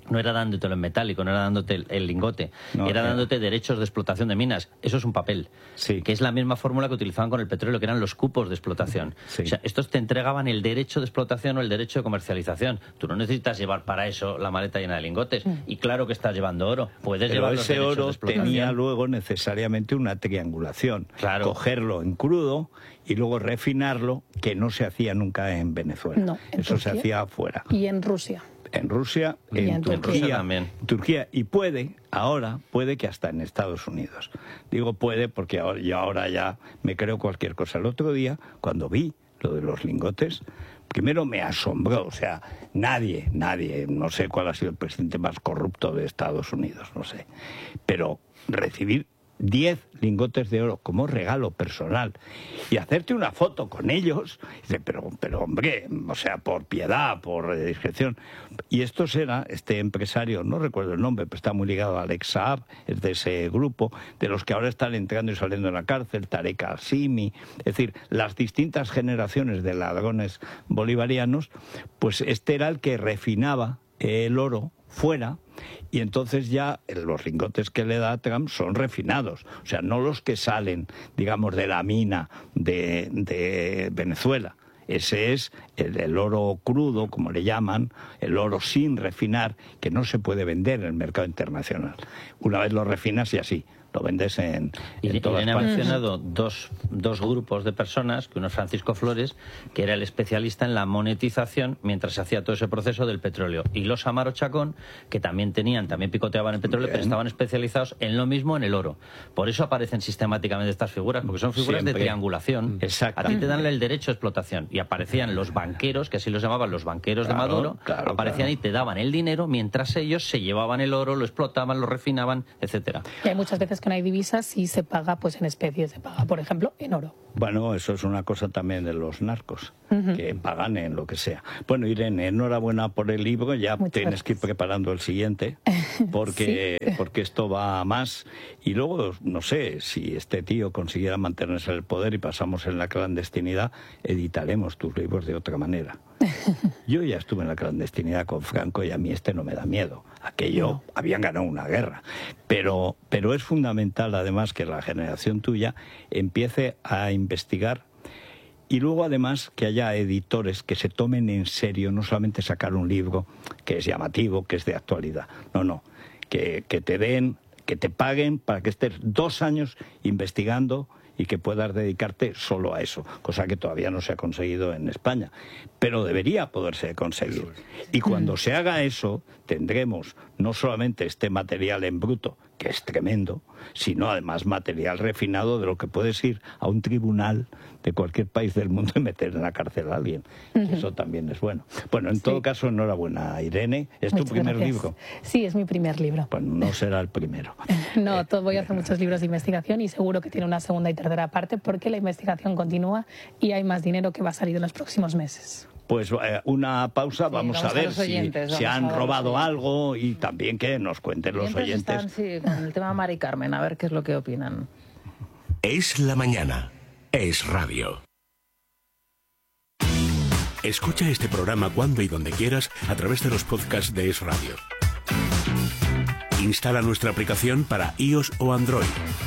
no era dándote en metálico, no era dándote el, el lingote, no, era dándote derechos de explotación de minas. Eso es un papel, sí. que es la misma fórmula que utilizaban con el petróleo, que eran los cupos de explotación. Sí. O sea, estos te entregaban el derecho de explotación o el derecho de comercialización. Tú no necesitas llevar para eso la maleta llena de lingotes. Mm. Y claro que estás llevando oro. Puedes Pero llevar los ese derechos oro de explotación. tenía luego necesariamente una triangulación. Claro. Cogerlo en crudo y luego refinarlo, que no se hacía nunca en Venezuela. No, en Eso Turquía se hacía afuera. Y en Rusia. En Rusia, y en, en Turquía, Turquía también. Turquía, y puede, ahora, puede que hasta en Estados Unidos. Digo puede porque ahora, yo ahora ya me creo cualquier cosa. El otro día, cuando vi lo de los lingotes, primero me asombró, o sea, nadie, nadie, no sé cuál ha sido el presidente más corrupto de Estados Unidos, no sé, pero recibir diez lingotes de oro como regalo personal y hacerte una foto con ellos, dice, pero, pero hombre, o sea, por piedad, por eh, discreción. Y esto era, este empresario, no recuerdo el nombre, pero está muy ligado a Alex Saab, es de ese grupo, de los que ahora están entrando y saliendo de la cárcel, Tarek Al-Simi, es decir, las distintas generaciones de ladrones bolivarianos, pues este era el que refinaba el oro fuera, y entonces ya los lingotes que le da Trump son refinados, o sea, no los que salen, digamos, de la mina de, de Venezuela. Ese es el, el oro crudo, como le llaman, el oro sin refinar, que no se puede vender en el mercado internacional. Una vez lo refinas y así, lo vendes en, en y, todas Irene partes. ha mencionado dos, dos grupos de personas, que uno es Francisco Flores, que era el especialista en la monetización mientras se hacía todo ese proceso del petróleo, y los Amaro Chacón, que también tenían, también picoteaban el petróleo, Bien. pero estaban especializados en lo mismo en el oro. Por eso aparecen sistemáticamente estas figuras, porque son figuras Siempre. de triangulación. Exacto. A ti te dan el derecho de explotación, y aparecían los banqueros, que así los llamaban los banqueros Claro, de Maduro, claro, aparecían claro. y te daban el dinero mientras ellos se llevaban el oro, lo explotaban, lo refinaban, etcétera. Y hay muchas veces que no hay divisas y se paga pues en especies, se paga, por ejemplo, en oro. Bueno, eso es una cosa también de los narcos, uh-huh. que pagan en lo que sea. Bueno, Irene, enhorabuena por el libro, ya Muchas tienes gracias. que ir preparando el siguiente, porque, ¿Sí? porque esto va a más. Y luego, no sé, si este tío consiguiera mantenerse en el poder y pasamos en la clandestinidad, editaremos tus libros de otra manera. Yo ya estuve en la clandestinidad con Franco y a mí este no me da miedo. Aquello, no. habían ganado una guerra. Pero, pero es fundamental, además, que la generación tuya empiece a investigar y luego, además, que haya editores que se tomen en serio, no solamente sacar un libro que es llamativo, que es de actualidad. No, no, que, que te den, que te paguen para que estés dos años investigando y que puedas dedicarte solo a eso, cosa que todavía no se ha conseguido en España, pero debería poderse conseguir. Y cuando se haga eso, tendremos no solamente este material en bruto, que es tremendo, sino además material refinado de lo que puedes ir a un tribunal de cualquier país del mundo y meter en la cárcel a alguien. Uh-huh. Eso también es bueno. Bueno, en sí. todo caso, enhorabuena, Irene. ¿Es Muchas tu primer gracias. libro? Sí, es mi primer libro. Pues no será el primero. No, todo, voy a hacer muchos libros de investigación y seguro que tiene una segunda y tercera parte porque la investigación continúa y hay más dinero que va a salir en los próximos meses. Pues eh, una pausa, sí, vamos, vamos a ver a oyentes, si, si han robado sí. algo y también que nos cuenten los oyentes. Están, sí, con el tema Mari Carmen, a ver qué es lo que opinan. Es la mañana, es radio. Escucha este programa cuando y donde quieras a través de los podcasts de Es Radio. Instala nuestra aplicación para iOS o Android.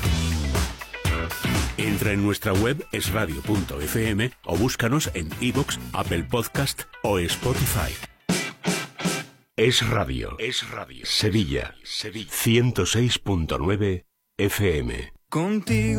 Entra en nuestra web es radio punto efe eme o búscanos en iVoox, Apple Podcast o Spotify. Es Radio. Es Radio. Sevilla. Sevilla. ciento seis punto nueve efe eme. Contigo.